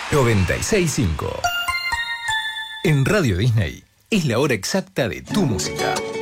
96.5. En Radio Disney es la hora exacta de tu música.